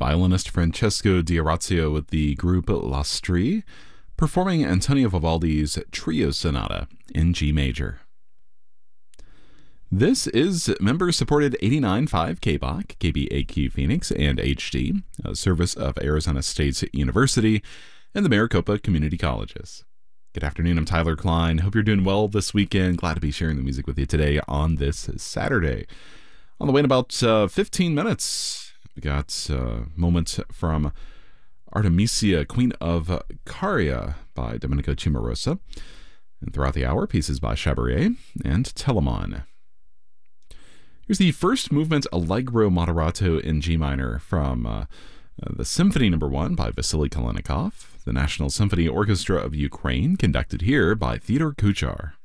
Violinist Francesco D'Orazio with the group Lastri, performing Antonio Vivaldi's Trio Sonata in G major. This is member-supported 89.5 KBOC, KBAQ Phoenix, and HD, a service of Arizona State University and the Maricopa Community Colleges. Good afternoon, I'm Tyler Klein. Hope you're doing well this weekend. Glad to be sharing the music with you today on this Saturday. On the way in about 15 minutes, we got a moment from Artemisia, Queen of Caria by Domenico Cimarosa. And throughout the hour, pieces by Chabrier and Telemon. Here's the first movement Allegro Moderato in G minor from the Symphony No. 1 by Vasily Kalinikov, the National Symphony Orchestra of Ukraine, conducted here by Theodor Kuchar.